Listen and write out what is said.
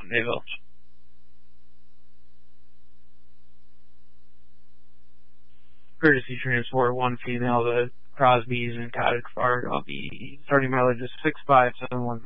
Mayville. Courtesy transport, 1 female, the Crosby's in Cottage Park. I'll be starting mileage is 65715.